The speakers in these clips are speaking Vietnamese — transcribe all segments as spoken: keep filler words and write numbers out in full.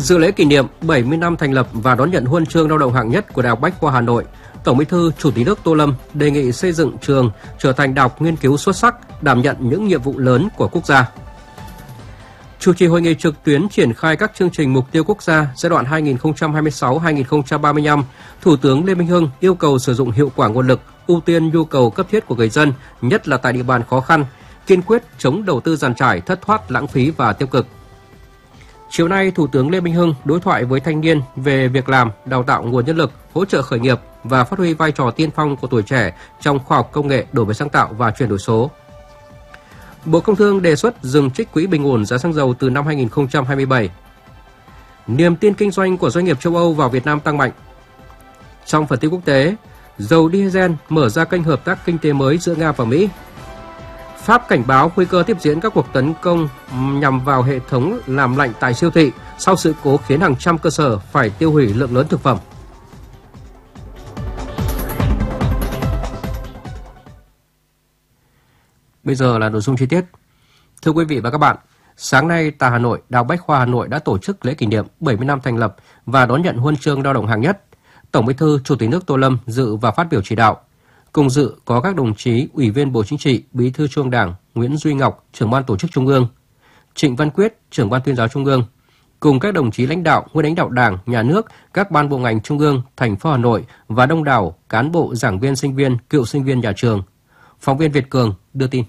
Dự lễ kỷ niệm bảy mươi năm thành lập và đón nhận huân chương lao động hạng nhất của Đại học Bách khoa Hà Nội, Tổng Bí thư Chủ tịch nước Tô Lâm đề nghị xây dựng trường trở thành đại học nghiên cứu xuất sắc, đảm nhận những nhiệm vụ lớn của quốc gia. Chủ trì hội nghị trực tuyến triển khai các chương trình mục tiêu quốc gia giai đoạn hai nghìn không trăm hai mươi sáu đến hai nghìn không trăm ba mươi lăm, Thủ tướng Lê Minh Hưng yêu cầu sử dụng hiệu quả nguồn lực, ưu tiên nhu cầu cấp thiết của người dân, nhất là tại địa bàn khó khăn, kiên quyết chống đầu tư giàn trải, thất thoát, lãng phí và tiêu cực. Chiều nay, Thủ tướng Lê Minh Hưng đối thoại với thanh niên về việc làm, đào tạo nguồn nhân lực, hỗ trợ khởi nghiệp và phát huy vai trò tiên phong của tuổi trẻ trong khoa học công nghệ, đổi mới sáng tạo và chuyển đổi số. Bộ Công Thương đề xuất dừng trích quỹ bình ổn giá xăng dầu từ năm hai nghìn không trăm hai mươi bảy. Niềm tin kinh doanh của doanh nghiệp châu Âu vào Việt Nam tăng mạnh. Trong phần tin quốc tế, dầu diesel mở ra kênh hợp tác kinh tế mới giữa Nga và Mỹ. Pháp cảnh báo nguy cơ tiếp diễn các cuộc tấn công nhằm vào hệ thống làm lạnh tại siêu thị sau sự cố khiến hàng trăm cơ sở phải tiêu hủy lượng lớn thực phẩm. Bây giờ là nội dung chi tiết. Thưa quý vị và các bạn, sáng nay tại Hà Nội, Đại học Bách khoa Hà Nội đã tổ chức lễ kỷ niệm bảy mươi năm thành lập và đón nhận huân chương lao động hạng nhất. Tổng Bí thư Chủ tịch nước Tô Lâm dự và phát biểu chỉ đạo. Cùng dự có các đồng chí Ủy viên Bộ Chính trị, Bí thư Trung ương Đảng Nguyễn Duy Ngọc, Trưởng ban Tổ chức Trung ương, Trịnh Văn Quyết, Trưởng ban Tuyên giáo Trung ương, cùng các đồng chí lãnh đạo, nguyên lãnh đạo Đảng, Nhà nước, các ban bộ ngành Trung ương, thành phố Hà Nội và đông đảo cán bộ, giảng viên, sinh viên, cựu sinh viên nhà trường. Phóng viên Việt Cường đưa tin.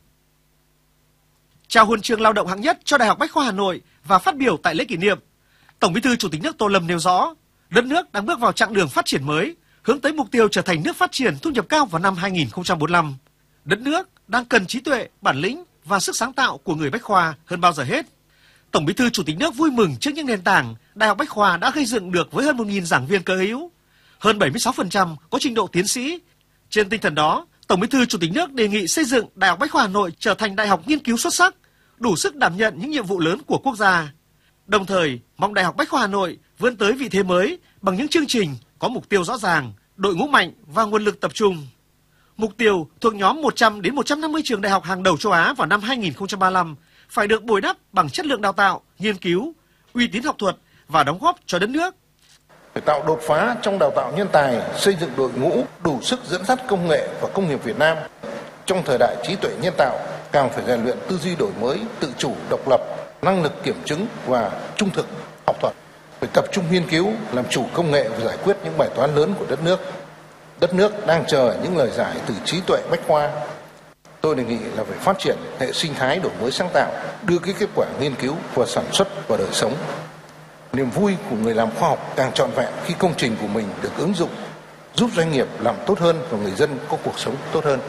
Trao huân chương lao động hạng nhất cho Đại học Bách khoa Hà Nội và phát biểu tại lễ kỷ niệm, Tổng Bí thư Chủ tịch nước Tô Lâm nêu rõ, đất nước đang bước vào chặng đường phát triển mới, hướng tới mục tiêu trở thành nước phát triển thu nhập cao vào năm hai nghìn không trăm bốn mươi lăm. Đất nước đang cần trí tuệ, bản lĩnh và sức sáng tạo của người Bách khoa hơn bao giờ hết. Tổng Bí thư Chủ tịch nước vui mừng trước những nền tảng Đại học Bách khoa đã gây dựng được với hơn một nghìn giảng viên cơ hữu, hơn bảy mươi sáu phần trăm có trình độ tiến sĩ. Trên tinh thần đó, Tổng Bí thư Chủ tịch nước đề nghị xây dựng Đại học Bách khoa Hà Nội trở thành đại học nghiên cứu xuất sắc, đủ sức đảm nhận những nhiệm vụ lớn của quốc gia. Đồng thời, mong Đại học Bách khoa Hà Nội vươn tới vị thế mới bằng những chương trình có mục tiêu rõ ràng, đội ngũ mạnh và nguồn lực tập trung. Mục tiêu thuộc nhóm một trăm đến một trăm năm mươi trường đại học hàng đầu châu Á vào năm hai nghìn không trăm ba mươi lăm phải được bồi đắp bằng chất lượng đào tạo, nghiên cứu, uy tín học thuật và đóng góp cho đất nước. Phải tạo đột phá trong đào tạo nhân tài, xây dựng đội ngũ đủ sức dẫn dắt công nghệ và công nghiệp Việt Nam. Trong thời đại trí tuệ nhân tạo, càng phải rèn luyện tư duy đổi mới, tự chủ, độc lập, năng lực kiểm chứng và trung thực học thuật. Phải tập trung nghiên cứu, làm chủ công nghệ và giải quyết những bài toán lớn của đất nước. Đất nước đang chờ những lời giải từ trí tuệ Bách khoa. Tôi đề nghị là phải phát triển hệ sinh thái đổi mới sáng tạo, đưa cái kết quả nghiên cứu và sản xuất vào đời sống. Niềm vui của người làm khoa học càng trọn vẹn khi công trình của mình được ứng dụng, giúp doanh nghiệp làm tốt hơn và người dân có cuộc sống tốt hơn.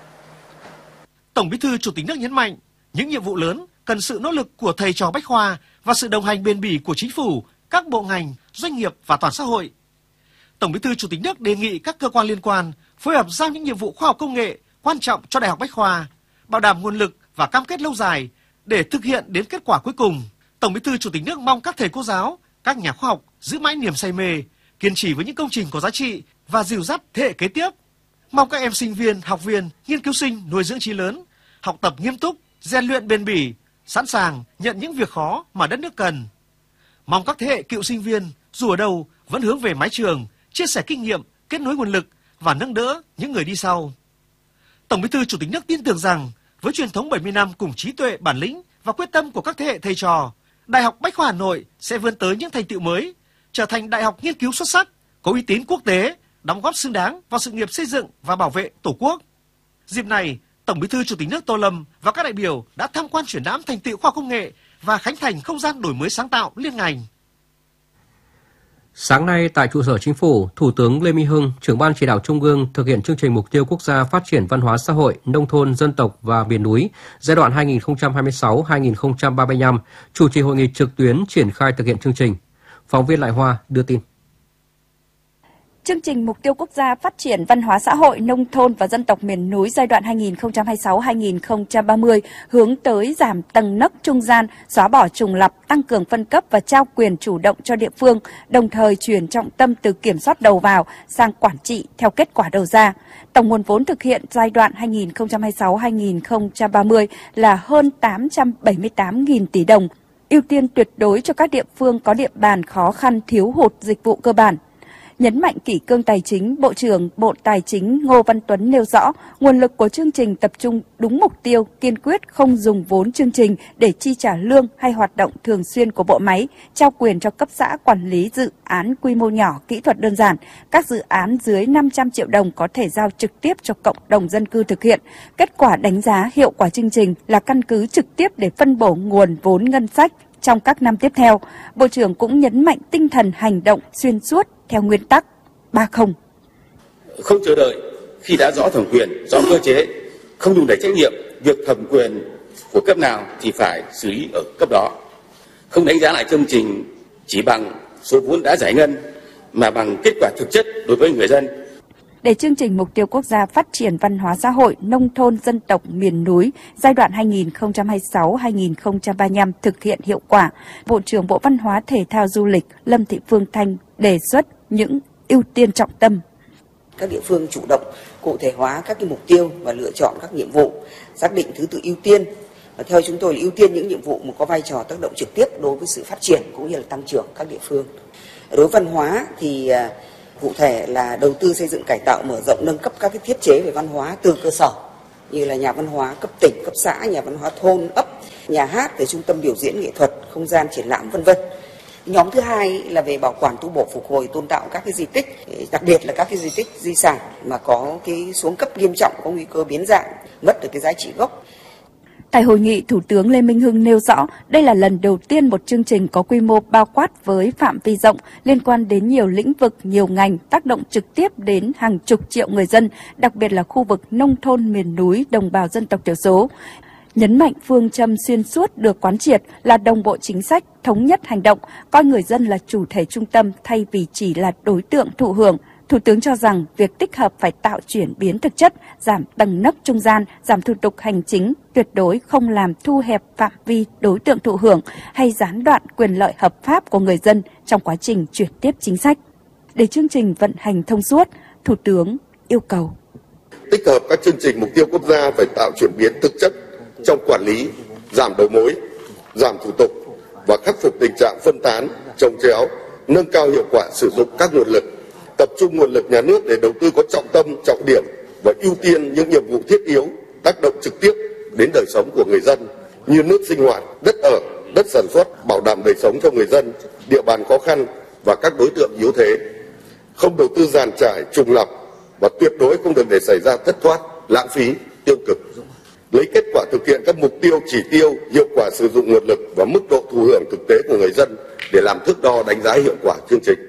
Tổng Bí thư Chủ tịch nước nhấn mạnh, những nhiệm vụ lớn cần sự nỗ lực của thầy trò Bách khoa và sự đồng hành bền bỉ của chính phủ, các bộ ngành, doanh nghiệp và toàn xã hội. Tổng Bí thư Chủ tịch nước đề nghị các cơ quan liên quan phối hợp giao những nhiệm vụ khoa học công nghệ quan trọng cho Đại học Bách khoa, bảo đảm nguồn lực và cam kết lâu dài để thực hiện đến kết quả cuối cùng. Tổng Bí thư Chủ tịch nước mong các thầy cô giáo, các nhà khoa học giữ mãi niềm say mê, kiên trì với những công trình có giá trị và dìu dắt thế hệ kế tiếp. Mong các em sinh viên, học viên, nghiên cứu sinh nuôi dưỡng trí lớn, học tập nghiêm túc, rèn luyện bền bỉ, sẵn sàng nhận những việc khó mà đất nước cần. Mong các thế hệ cựu sinh viên dù ở đâu vẫn hướng về mái trường, chia sẻ kinh nghiệm, kết nối nguồn lực và nâng đỡ những người đi sau. Tổng Bí thư Chủ tịch nước tin tưởng rằng với truyền thống bảy mươi năm cùng trí tuệ, bản lĩnh và quyết tâm của các thế hệ thầy trò, Đại học Bách khoa Hà Nội sẽ vươn tới những thành tựu mới, trở thành đại học nghiên cứu xuất sắc, có uy tín quốc tế, đóng góp xứng đáng vào sự nghiệp xây dựng và bảo vệ Tổ quốc. Dịp này, Tổng Bí thư Chủ tịch nước Tô Lâm và các đại biểu đã tham quan triển lãm thành tựu khoa học công nghệ và khánh thành không gian đổi mới sáng tạo liên ngành. Sáng nay tại trụ sở Chính phủ, Thủ tướng Lê Minh Hưng, Trưởng ban Chỉ đạo Trung ương thực hiện chương trình mục tiêu quốc gia phát triển văn hóa xã hội, nông thôn, dân tộc và miền núi giai đoạn hai nghìn không trăm hai mươi sáu đến hai nghìn không trăm ba mươi lăm, chủ trì hội nghị trực tuyến triển khai thực hiện chương trình. Phóng viên Lại Hoa đưa tin. Chương trình Mục tiêu Quốc gia Phát triển Văn hóa Xã hội, Nông thôn và Dân tộc miền núi giai đoạn hai nghìn không trăm hai mươi sáu đến hai nghìn không trăm ba mươi hướng tới giảm tầng nấc trung gian, xóa bỏ trùng lặp, tăng cường phân cấp và trao quyền chủ động cho địa phương, đồng thời chuyển trọng tâm từ kiểm soát đầu vào sang quản trị theo kết quả đầu ra. Tổng nguồn vốn thực hiện giai đoạn hai nghìn không trăm hai mươi sáu đến hai nghìn không trăm ba mươi là hơn tám trăm bảy mươi tám nghìn tỷ đồng. ưu tiên tuyệt đối cho các địa phương có địa bàn khó khăn thiếu hụt dịch vụ cơ bản. Nhấn mạnh kỷ cương tài chính, Bộ trưởng Bộ Tài chính Ngô Văn Tuấn nêu rõ, nguồn lực của chương trình tập trung đúng mục tiêu, kiên quyết không dùng vốn chương trình để chi trả lương hay hoạt động thường xuyên của bộ máy, trao quyền cho cấp xã quản lý dự án quy mô nhỏ, kỹ thuật đơn giản. Các dự án dưới năm trăm triệu đồng có thể giao trực tiếp cho cộng đồng dân cư thực hiện. Kết quả đánh giá hiệu quả chương trình là căn cứ trực tiếp để phân bổ nguồn vốn ngân sách trong các năm tiếp theo. Bộ trưởng cũng nhấn mạnh tinh thần hành động xuyên suốt theo nguyên tắc ba không. Không chờ đợi khi đã rõ thẩm quyền, rõ cơ chế, không đùn đẩy trách nhiệm, việc thẩm quyền của cấp nào thì phải xử lý ở cấp đó. Không đánh giá lại chương trình chỉ bằng số vốn đã giải ngân mà bằng kết quả thực chất đối với người dân. Để chương trình mục tiêu quốc gia phát triển văn hóa xã hội nông thôn dân tộc miền núi giai đoạn hai nghìn không trăm hai mươi sáu đến hai nghìn không trăm ba mươi lăm thực hiện hiệu quả, Bộ trưởng Bộ Văn hóa Thể thao Du lịch Lâm Thị Phương Thanh đề xuất những ưu tiên trọng tâm. Các địa phương chủ động cụ thể hóa các cái mục tiêu và lựa chọn các nhiệm vụ, xác định thứ tự ưu tiên. Và theo chúng tôi là ưu tiên những nhiệm vụ mà có vai trò tác động trực tiếp đối với sự phát triển cũng như là tăng trưởng các địa phương. Đối với văn hóa thì cụ thể là đầu tư xây dựng cải tạo mở rộng nâng cấp các cái thiết chế về văn hóa từ cơ sở như là nhà văn hóa cấp tỉnh, cấp xã, nhà văn hóa thôn, ấp, nhà hát, về trung tâm biểu diễn nghệ thuật, không gian triển lãm vân vân. Nhóm thứ hai là về bảo quản tu bổ phục hồi tôn tạo các cái di tích, đặc biệt là các cái di tích di sản mà có cái xuống cấp nghiêm trọng, có nguy cơ biến dạng, mất được cái giá trị gốc. Tại hội nghị, Thủ tướng Lê Minh Hưng nêu rõ đây là lần đầu tiên một chương trình có quy mô bao quát với phạm vi rộng liên quan đến nhiều lĩnh vực, nhiều ngành, tác động trực tiếp đến hàng chục triệu người dân, đặc biệt là khu vực nông thôn miền núi, đồng bào dân tộc thiểu số. Nhấn mạnh phương châm xuyên suốt được quán triệt là đồng bộ chính sách, thống nhất hành động, coi người dân là chủ thể trung tâm thay vì chỉ là đối tượng thụ hưởng. Thủ tướng cho rằng việc tích hợp phải tạo chuyển biến thực chất, giảm tầng nấc trung gian, giảm thủ tục hành chính, tuyệt đối không làm thu hẹp phạm vi đối tượng thụ hưởng hay gián đoạn quyền lợi hợp pháp của người dân trong quá trình chuyển tiếp chính sách. Để chương trình vận hành thông suốt, Thủ tướng yêu cầu tích hợp các chương trình mục tiêu quốc gia phải tạo chuyển biến thực chất trong quản lý, giảm đầu mối, giảm thủ tục và khắc phục tình trạng phân tán, chồng chéo, nâng cao hiệu quả sử dụng các nguồn lực, tập trung nguồn lực nhà nước để đầu tư có trọng tâm, trọng điểm và ưu tiên những nhiệm vụ thiết yếu tác động trực tiếp đến đời sống của người dân như nước sinh hoạt, đất ở, đất sản xuất, bảo đảm đời sống cho người dân, địa bàn khó khăn và các đối tượng yếu thế. Không đầu tư dàn trải, trùng lặp và tuyệt đối không được để xảy ra thất thoát, lãng phí, tiêu cực. Lấy kết quả thực hiện các mục tiêu, chỉ tiêu, hiệu quả sử dụng nguồn lực và mức độ thụ hưởng thực tế của người dân để làm thước đo đánh giá hiệu quả chương trình.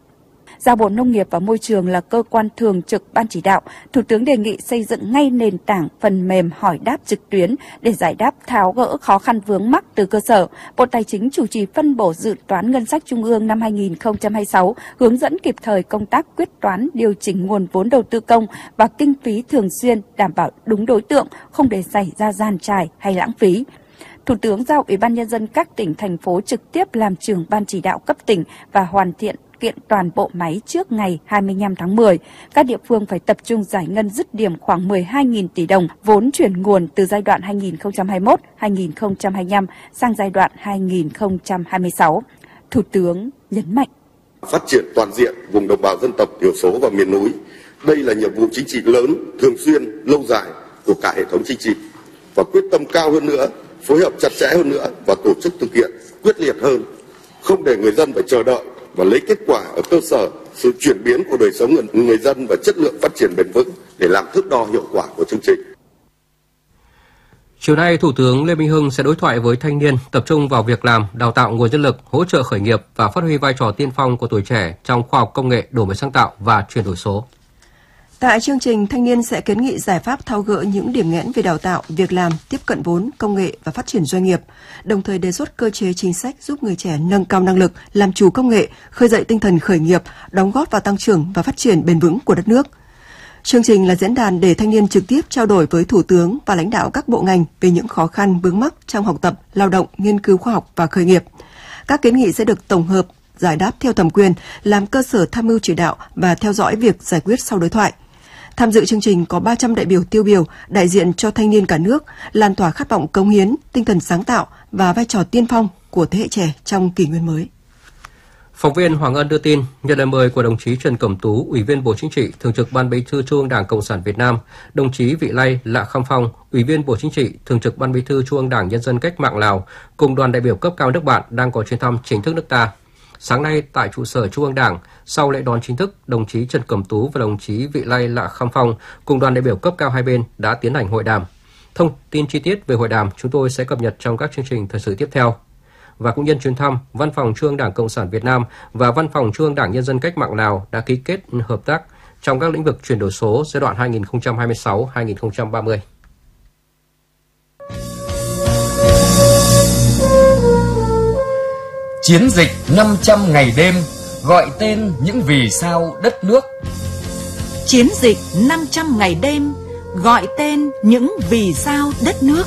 Giao Bộ Nông nghiệp và Môi trường là cơ quan thường trực Ban chỉ đạo, Thủ tướng đề nghị xây dựng ngay nền tảng phần mềm hỏi đáp trực tuyến để giải đáp tháo gỡ khó khăn vướng mắc từ cơ sở. Bộ Tài chính chủ trì phân bổ dự toán ngân sách trung ương năm hai nghìn không trăm hai mươi sáu, hướng dẫn kịp thời công tác quyết toán, điều chỉnh nguồn vốn đầu tư công và kinh phí thường xuyên, đảm bảo đúng đối tượng, không để xảy ra giàn trải hay lãng phí. Thủ tướng giao Ủy ban Nhân dân các tỉnh, thành phố trực tiếp làm trưởng Ban chỉ đạo cấp tỉnh và hoàn thiện kiện toàn bộ máy trước ngày hai mươi lăm tháng mười. Các địa phương phải tập trung giải ngân dứt điểm khoảng mười hai nghìn tỷ đồng vốn chuyển nguồn từ giai đoạn hai nghìn không trăm hai mươi mốt đến hai nghìn không trăm hai mươi lăm sang giai đoạn hai nghìn không trăm hai mươi sáu. Thủ tướng nhấn mạnh phát triển toàn diện vùng đồng bào dân tộc thiểu số và miền núi. Đây là nhiệm vụ chính trị lớn, thường xuyên, lâu dài của cả hệ thống chính trị và quyết tâm cao hơn nữa, phối hợp chặt chẽ hơn nữa và tổ chức thực hiện quyết liệt hơn, không để người dân phải chờ đợi và lấy kết quả ở cơ sở, sự chuyển biến của đời sống người dân và chất lượng phát triển bền vững để làm thước đo hiệu quả của chương trình. Chiều nay, Thủ tướng Lê Minh Hưng sẽ đối thoại với thanh niên, tập trung vào việc làm, đào tạo nguồn nhân lực, hỗ trợ khởi nghiệp và phát huy vai trò tiên phong của tuổi trẻ trong khoa học công nghệ, đổi mới sáng tạo và chuyển đổi số. Tại chương trình, thanh niên sẽ kiến nghị giải pháp tháo gỡ những điểm nghẽn về đào tạo, việc làm, tiếp cận vốn, công nghệ và phát triển doanh nghiệp, đồng thời đề xuất cơ chế chính sách giúp người trẻ nâng cao năng lực, làm chủ công nghệ, khơi dậy tinh thần khởi nghiệp, đóng góp vào tăng trưởng và phát triển bền vững của đất nước. Chương trình là diễn đàn để thanh niên trực tiếp trao đổi với Thủ tướng và lãnh đạo các bộ ngành về những khó khăn vướng mắc trong học tập, lao động, nghiên cứu khoa học và khởi nghiệp. Các kiến nghị sẽ được tổng hợp, giải đáp theo thẩm quyền, làm cơ sở tham mưu chỉ đạo và theo dõi việc giải quyết sau đối thoại. Tham dự chương trình có ba trăm đại biểu tiêu biểu đại diện cho thanh niên cả nước, lan tỏa khát vọng cống hiến, tinh thần sáng tạo và vai trò tiên phong của thế hệ trẻ trong kỷ nguyên mới. Phóng viên Hoàng Ân đưa tin, nhận lời mời của đồng chí Trần Cẩm Tú, Ủy viên Bộ Chính trị, Thường trực Ban Bí thư Trung ương Đảng Cộng sản Việt Nam, đồng chí Vị Lay Lạ Kham Phong, Ủy viên Bộ Chính trị, Thường trực Ban Bí thư Trung ương Đảng Nhân dân Cách mạng Lào, cùng đoàn đại biểu cấp cao nước bạn đang có chuyến thăm chính thức nước ta. Sáng nay tại trụ sở Trung ương Đảng, sau lễ đón chính thức, đồng chí Trần Cẩm Tú và đồng chí Vị Lay Lạ Kham Phong cùng đoàn đại biểu cấp cao hai bên đã tiến hành hội đàm. Thông tin chi tiết về hội đàm chúng tôi sẽ cập nhật trong các chương trình thời sự tiếp theo. Và cũng nhân chuyến thăm, Văn phòng Trung ương Đảng Cộng sản Việt Nam và Văn phòng Trung ương Đảng Nhân dân Cách mạng Lào đã ký kết hợp tác trong các lĩnh vực chuyển đổi số giai đoạn hai nghìn không trăm hai mươi sáu đến hai nghìn không trăm ba mươi. Chiến dịch năm trăm ngày đêm gọi tên những vì sao đất nước. Chiến dịch năm trăm ngày đêm gọi tên những vì sao đất nước.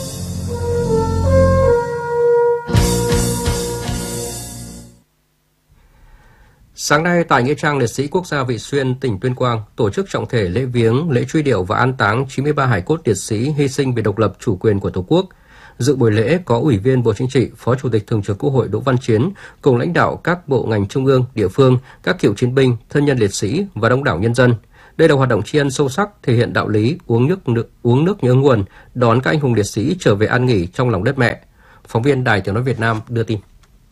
Sáng nay tại Nghĩa trang Liệt sĩ Quốc gia Vị Xuyên, tỉnh Tuyên Quang, tổ chức trọng thể lễ viếng, lễ truy điệu và an táng chín mươi ba hài cốt liệt sĩ hy sinh vì độc lập chủ quyền của Tổ quốc. Dự buổi lễ có Ủy viên Bộ Chính trị, Phó Chủ tịch Thường trực Quốc hội Đỗ Văn Chiến cùng lãnh đạo các bộ ngành trung ương, địa phương, các cựu chiến binh, thân nhân liệt sĩ và đông đảo nhân dân. Đây là hoạt động tri ân sâu sắc, thể hiện đạo lý uống nước, nước uống nước nhớ nguồn, đón các anh hùng liệt sĩ trở về an nghỉ trong lòng đất mẹ. Phóng viên Đài Tiếng nói Việt Nam đưa tin.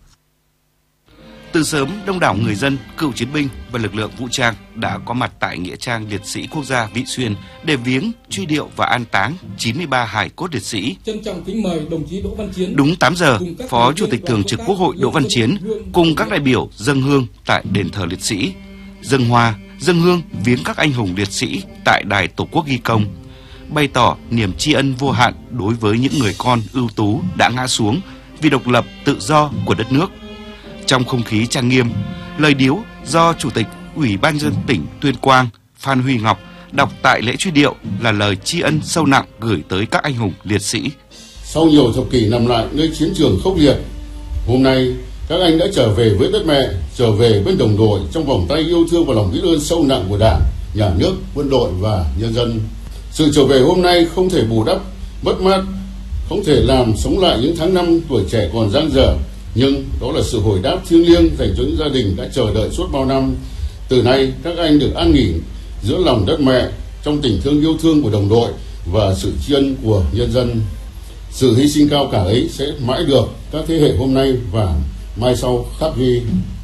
Từ sớm, đông đảo người dân, cựu chiến binh và lực lượng vũ trang đã có mặt tại Nghĩa trang Liệt sĩ Quốc gia Vị Xuyên để viếng, truy điệu và an táng chín mươi ba hài cốt liệt sĩ. Trân trọng kính mời đồng chí Đỗ Văn Chiến. Đúng tám giờ, Phó Chủ tịch Thường trực Quốc hội Đỗ Văn Chiến cùng các đại biểu dâng hương tại đền thờ liệt sĩ, dâng hoa, dâng hương viếng các anh hùng liệt sĩ tại Đài Tổ quốc ghi công, bày tỏ niềm tri ân vô hạn đối với những người con ưu tú đã ngã xuống vì độc lập tự do của đất nước. Trong không khí trang nghiêm, lời điếu do Chủ tịch Ủy ban nhân dân tỉnh Tuyên Quang Phan Huy Ngọc đọc tại lễ truy điệu là lời tri ân sâu nặng gửi tới các anh hùng liệt sĩ. Sau nhiều thập kỷ nằm lại nơi chiến trường khốc liệt, hôm nay các anh đã trở về với đất mẹ, trở về bên đồng đội trong vòng tay yêu thương và lòng biết ơn sâu nặng của Đảng, Nhà nước, quân đội và nhân dân. Sự trở về hôm nay không thể bù đắp mất mát, không thể làm sống lại những tháng năm tuổi trẻ còn dang dở, nhưng đó là sự hồi đáp thiêng liêng dành cho những gia đình đã chờ đợi suốt bao năm. Từ nay các anh được an nghỉ giữa lòng đất mẹ trong tình thương yêu thương của đồng đội và sự tri ân của nhân dân. Sự hy sinh cao cả ấy sẽ mãi được các thế hệ hôm nay và mai sau khắc ghi.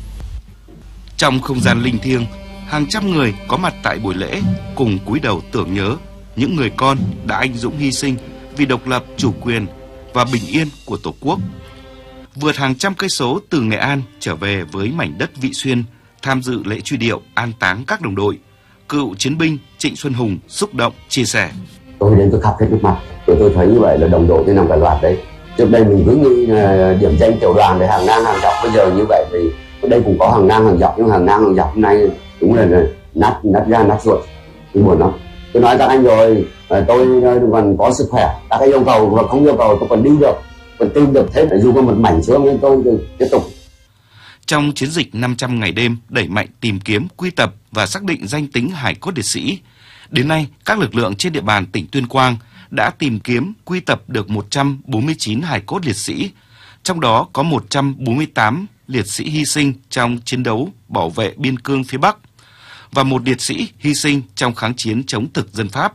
Trong không gian linh thiêng, hàng trăm người có mặt tại buổi lễ cùng cúi đầu tưởng nhớ những người con đã anh dũng hy sinh vì độc lập, chủ quyền và bình yên của Tổ quốc. Vượt hàng trăm cây số từ Nghệ An trở về với mảnh đất Vị Xuyên tham dự lễ truy điệu an táng các đồng đội, cựu chiến binh Trịnh Xuân Hùng xúc động chia sẻ. Tôi đến tôi khắp hết nước mặt, tôi tôi thấy như vậy là đồng đội tôi nằm cả loạt đấy. Trước đây mình cứ nghĩ là điểm danh tiểu đoàn để hàng ngang hàng dọc, bây giờ như vậy thì ở đây cũng có hàng ngang hàng dọc, nhưng hàng ngang hàng dọc hôm nay đúng là nát nát gan nát ruột, tôi buồn lắm. Tôi nói các anh rồi, tôi còn có sức khỏe, các anh yêu cầu và không yêu cầu tôi còn đi được, còn tìm được thế dù có một mảnh xương nên tôi tiếp tục. Trong chiến dịch năm trăm ngày đêm đẩy mạnh tìm kiếm, quy tập và xác định danh tính hài cốt liệt sĩ, đến nay các lực lượng trên địa bàn tỉnh Tuyên Quang đã tìm kiếm, quy tập được một trăm bốn mươi chín hài cốt liệt sĩ, trong đó có một trăm bốn mươi tám liệt sĩ hy sinh trong chiến đấu bảo vệ biên cương phía Bắc và một liệt sĩ hy sinh trong kháng chiến chống thực dân Pháp.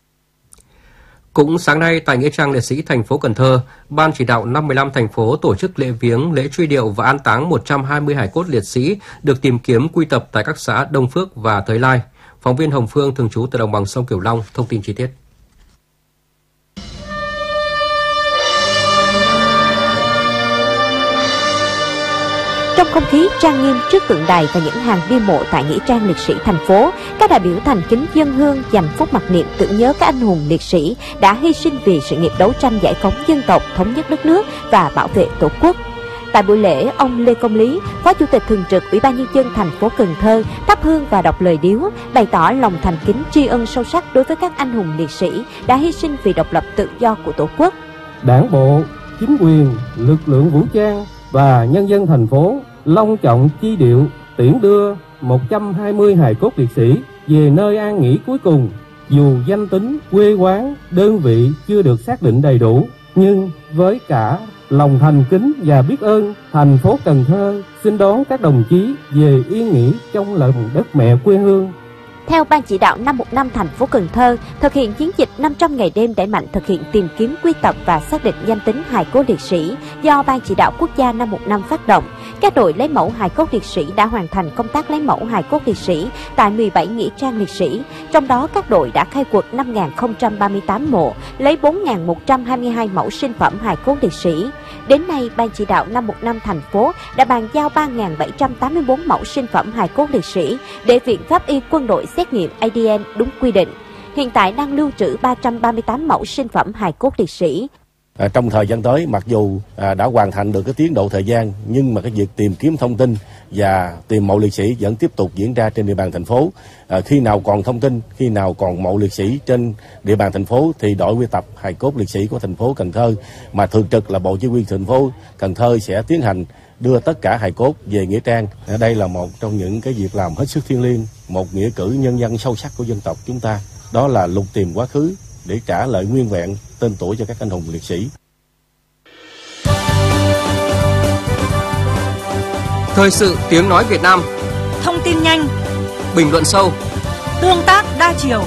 Cũng sáng nay tại Nghĩa trang Liệt sĩ thành phố Cần Thơ, Ban chỉ đạo năm mươi lăm thành phố tổ chức lễ viếng, lễ truy điệu và an táng một trăm hai mươi hài cốt liệt sĩ được tìm kiếm quy tập tại các xã Đông Phước và Thới Lai. Phóng viên Hồng Phương thường trú từ đồng bằng sông Cửu Long thông tin chi tiết. Trong không khí trang nghiêm trước tượng đài và những hàng bia mộ tại Nghĩa trang Liệt sĩ thành phố, các đại biểu thành kính dâng hương dành phút mặc niệm tưởng nhớ các anh hùng liệt sĩ đã hy sinh vì sự nghiệp đấu tranh giải phóng dân tộc, thống nhất đất nước và bảo vệ Tổ quốc. Tại buổi lễ, ông Lê Công Lý, Phó Chủ tịch Thường trực Ủy ban Nhân dân thành phố Cần Thơ, thắp hương và đọc lời điếu, bày tỏ lòng thành kính tri ân sâu sắc đối với các anh hùng liệt sĩ đã hy sinh vì độc lập tự do của Tổ quốc. Đảng bộ, chính quyền, lực lượng vũ trang và nhân dân thành phố long trọng chi điệu tiễn đưa một trăm hai mươi hài cốt liệt sĩ về nơi an nghỉ cuối cùng. Dù danh tính, quê quán, đơn vị chưa được xác định đầy đủ, nhưng với cả lòng thành kính và biết ơn, thành phố Cần Thơ xin đón các đồng chí về yên nghỉ trong lòng đất mẹ quê hương. Theo Ban chỉ đạo năm một năm thành phố Cần Thơ, thực hiện chiến dịch năm trăm ngày đêm đẩy mạnh thực hiện tìm kiếm, quy tập và xác định danh tính hài cốt liệt sĩ do Ban chỉ đạo quốc gia năm một năm phát động, các đội lấy mẫu hài cốt liệt sĩ đã hoàn thành công tác lấy mẫu hài cốt liệt sĩ tại mười bảy nghĩa trang liệt sĩ. Trong đó, các đội đã khai quật năm nghìn không trăm ba mươi tám mộ, lấy bốn nghìn một trăm hai mươi hai mẫu sinh phẩm hài cốt liệt sĩ. Đến nay, Ban chỉ đạo năm một năm thành phố đã bàn giao ba nghìn bảy trăm tám mươi tư mẫu sinh phẩm hài cốt liệt sĩ để Viện Pháp y Quân đội xét nghiệm a đê en đúng quy định. Hiện tại đang lưu trữ ba trăm ba mươi tám mẫu sinh phẩm hài cốt liệt sĩ. À, trong thời gian tới, mặc dù à, đã hoàn thành được cái tiến độ thời gian, nhưng mà cái việc tìm kiếm thông tin và tìm mộ liệt sĩ vẫn tiếp tục diễn ra trên địa bàn thành phố. À, khi nào còn thông tin, khi nào còn mộ liệt sĩ trên địa bàn thành phố thì đội quy tập hài cốt liệt sĩ của thành phố Cần Thơ, mà thường trực là Bộ Chỉ huy thành phố Cần Thơ sẽ tiến hành đưa tất cả hài cốt về nghĩa trang. À, đây là một trong những cái việc làm hết sức thiêng liêng, một nghĩa cử nhân văn sâu sắc của dân tộc chúng ta. Đó là lục tìm quá khứ để trả lại nguyên vẹn tên tuổi cho các anh hùng liệt sĩ. Thời sự tiếng nói Việt Nam. Thông tin nhanh, bình luận sâu, tương tác đa chiều.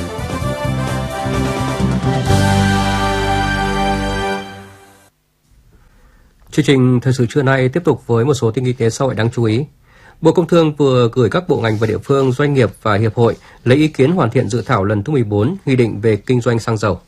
Chương trình thời sự trưa nay tiếp tục với một số tin kinh tế xã hội đáng chú ý. Bộ Công Thương vừa gửi các bộ ngành và địa phương, doanh nghiệp và hiệp hội lấy ý kiến hoàn thiện dự thảo lần thứ mười bốn Nghị định về kinh doanh xăng dầu.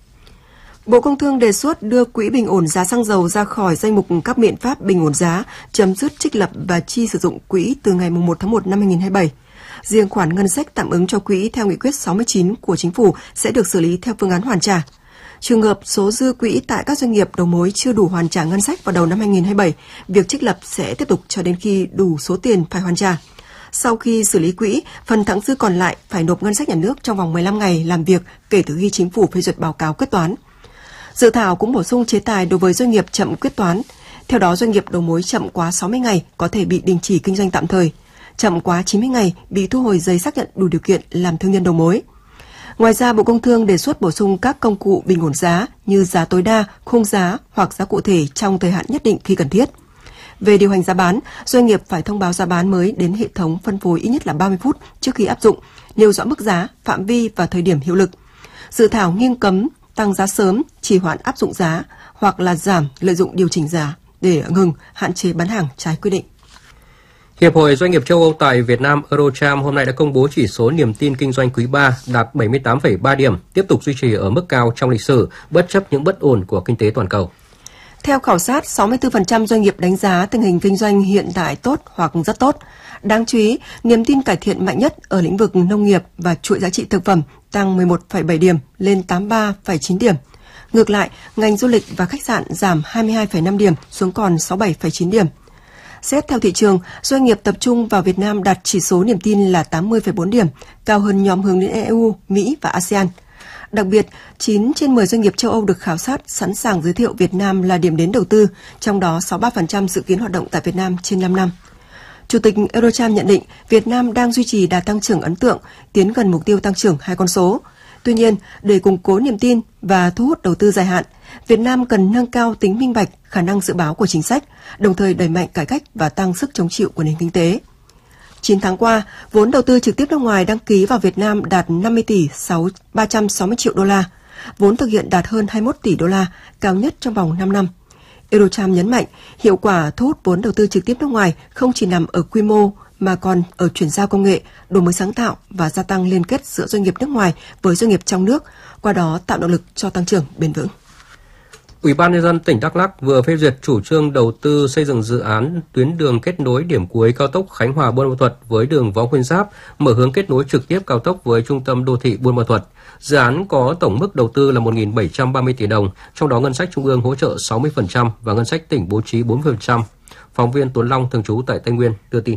Bộ Công Thương đề xuất đưa Quỹ bình ổn giá xăng dầu ra khỏi danh mục các biện pháp bình ổn giá, chấm dứt trích lập và chi sử dụng quỹ từ ngày mùng một tháng một năm hai nghìn không trăm hai mươi bảy. Riêng khoản ngân sách tạm ứng cho quỹ theo nghị quyết sáu mươi chín của Chính phủ sẽ được xử lý theo phương án hoàn trả. Trường hợp số dư quỹ tại các doanh nghiệp đầu mối chưa đủ hoàn trả ngân sách vào đầu năm hai nghìn không trăm hai mươi bảy, việc trích lập sẽ tiếp tục cho đến khi đủ số tiền phải hoàn trả. Sau khi xử lý quỹ, phần thặng dư còn lại phải nộp ngân sách nhà nước trong vòng mười lăm ngày làm việc kể từ khi Chính phủ phê duyệt báo cáo quyết toán. Dự thảo cũng bổ sung chế tài đối với doanh nghiệp chậm quyết toán. Theo đó, doanh nghiệp đầu mối chậm quá sáu mươi ngày có thể bị đình chỉ kinh doanh tạm thời, chậm quá chín mươi ngày bị thu hồi giấy xác nhận đủ điều kiện làm thương nhân đầu mối. Ngoài ra, Bộ Công Thương đề xuất bổ sung các công cụ bình ổn giá như giá tối đa, khung giá hoặc giá cụ thể trong thời hạn nhất định khi cần thiết. Về điều hành giá bán, doanh nghiệp phải thông báo giá bán mới đến hệ thống phân phối ít nhất là ba mươi phút trước khi áp dụng, nêu rõ mức giá, phạm vi và thời điểm hiệu lực. Dự thảo nghiêm cấm tăng giá sớm, trì hoãn áp dụng giá hoặc là giảm, lợi dụng điều chỉnh giá để ngừng, hạn chế bán hàng trái quy định. Hiệp hội Doanh nghiệp châu Âu tại Việt Nam Eurocharm hôm nay đã công bố chỉ số niềm tin kinh doanh quý ba đạt bảy mươi tám phẩy ba điểm, tiếp tục duy trì ở mức cao trong lịch sử, bất chấp những bất ổn của kinh tế toàn cầu. Theo khảo sát, sáu mươi tư phần trăm doanh nghiệp đánh giá tình hình kinh doanh hiện tại tốt hoặc rất tốt. Đáng chú ý, niềm tin cải thiện mạnh nhất ở lĩnh vực nông nghiệp và chuỗi giá trị thực phẩm tăng mười một phẩy bảy điểm lên tám mươi ba phẩy chín điểm. Ngược lại, ngành du lịch và khách sạn giảm hai mươi hai phẩy năm điểm xuống còn sáu mươi bảy phẩy chín điểm. Xét theo thị trường, doanh nghiệp tập trung vào Việt Nam đạt chỉ số niềm tin là tám mươi phẩy bốn điểm, cao hơn nhóm hướng đến e u, Mỹ và a sê an. Đặc biệt, chín trên mười doanh nghiệp châu Âu được khảo sát sẵn sàng giới thiệu Việt Nam là điểm đến đầu tư, trong đó sáu mươi ba phần trăm dự kiến hoạt động tại Việt Nam trên năm năm. Chủ tịch Eurocharm nhận định Việt Nam đang duy trì đà tăng trưởng ấn tượng, tiến gần mục tiêu tăng trưởng hai con số. Tuy nhiên, để củng cố niềm tin và thu hút đầu tư dài hạn, Việt Nam cần nâng cao tính minh bạch, khả năng dự báo của chính sách, đồng thời đẩy mạnh cải cách và tăng sức chống chịu của nền kinh tế. chín tháng qua, vốn đầu tư trực tiếp nước ngoài đăng ký vào Việt Nam đạt năm mươi tỷ ba trăm sáu mươi triệu đô la, vốn thực hiện đạt hơn hai mươi mốt tỷ đô la, cao nhất trong vòng năm năm. Eurocharm nhấn mạnh, hiệu quả thu hút vốn đầu tư trực tiếp nước ngoài không chỉ nằm ở quy mô mà còn ở chuyển giao công nghệ, đổi mới sáng tạo và gia tăng liên kết giữa doanh nghiệp nước ngoài với doanh nghiệp trong nước, qua đó tạo động lực cho tăng trưởng bền vững. Ủy ban nhân dân tỉnh Đắk Lắk vừa phê duyệt chủ trương đầu tư xây dựng dự án tuyến đường kết nối điểm cuối cao tốc Khánh Hòa - Buôn Ma Thuột với đường Võ Nguyên Giáp, mở hướng kết nối trực tiếp cao tốc với trung tâm đô thị Buôn Ma Thuột. Dự án có tổng mức đầu tư là một nghìn bảy trăm ba mươi tỷ đồng, trong đó ngân sách trung ương hỗ trợ sáu mươi phần trăm và ngân sách tỉnh bố trí bốn mươi phần trăm. Phóng viên Tuấn Long thường trú tại Tây Nguyên đưa tin.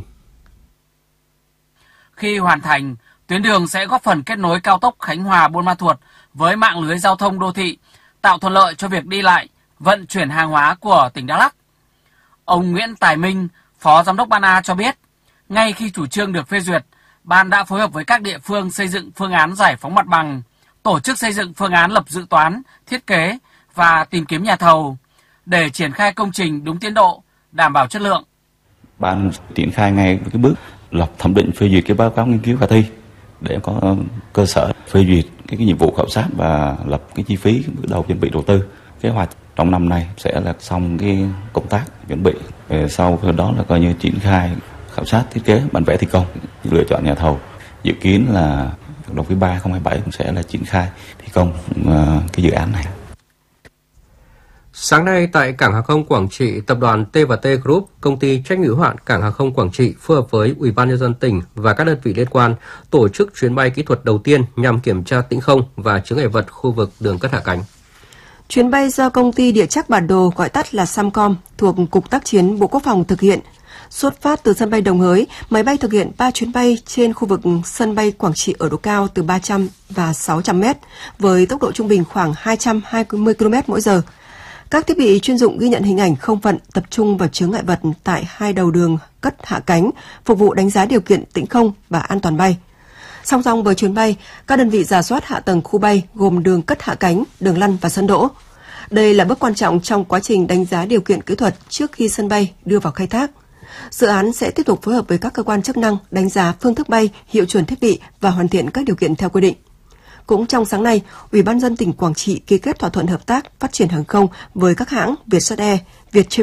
Khi hoàn thành, tuyến đường sẽ góp phần kết nối cao tốc Khánh Hòa - Buôn Ma Thuột với mạng lưới giao thông đô thị, tạo thuận lợi cho việc đi lại, vận chuyển hàng hóa của tỉnh Đắk Lắk. Ông Nguyễn Tài Minh, Phó Giám đốc Ban A cho biết, ngay khi chủ trương được phê duyệt, Ban đã phối hợp với các địa phương xây dựng phương án giải phóng mặt bằng, tổ chức xây dựng phương án lập dự toán, thiết kế và tìm kiếm nhà thầu. để triển khai công trình đúng tiến độ, đảm bảo chất lượng. Ban triển khai ngay cái bước lập thẩm định phê duyệt cái báo cáo nghiên cứu khả thi để có cơ sở phê duyệt cái, cái nhiệm vụ khảo sát và lập cái chi phí bước đầu chuẩn bị đầu tư. Kế hoạch trong năm nay sẽ là xong cái công tác chuẩn bị, về sau đó là coi như triển khai khảo sát thiết kế bản vẽ thi công, lựa chọn nhà thầu. Dự kiến là đầu quý ba không hai bảy cũng sẽ là triển khai thi công uh, cái dự án này. Sáng nay tại Cảng hàng không Quảng Trị, tập đoàn T và T Group, công ty trách nhiệm hữu hạn Cảng hàng không Quảng Trị phối hợp với Ủy ban nhân dân tỉnh và các đơn vị liên quan tổ chức chuyến bay kỹ thuật đầu tiên nhằm kiểm tra tĩnh không và chướng ngại vật khu vực đường cất hạ cánh. Chuyến bay do công ty địa chất bản đồ gọi tắt là Samcom thuộc Cục Tác chiến Bộ Quốc phòng thực hiện. Xuất phát từ sân bay Đồng Hới, máy bay thực hiện ba chuyến bay trên khu vực sân bay Quảng Trị ở độ cao từ ba trăm và sáu trăm mét với tốc độ trung bình khoảng hai trăm hai mươi ki lô mét mỗi giờ. Các thiết bị chuyên dụng ghi nhận hình ảnh không phận tập trung vào chướng ngại vật tại hai đầu đường cất hạ cánh, phục vụ đánh giá điều kiện tĩnh không và an toàn bay. Song song với chuyến bay, các đơn vị rà soát hạ tầng khu bay gồm đường cất hạ cánh, đường lăn và sân đỗ. Đây là bước quan trọng trong quá trình đánh giá điều kiện kỹ thuật trước khi sân bay đưa vào khai thác. Dự án sẽ tiếp tục phối hợp với các cơ quan chức năng đánh giá phương thức bay, hiệu chuẩn thiết bị và hoàn thiện các điều kiện theo quy định. Cũng trong sáng nay, Ủy ban nhân dân tỉnh Quảng Trị ký kết thỏa thuận hợp tác phát triển hàng không với các hãng Vietjet Air, Viettravel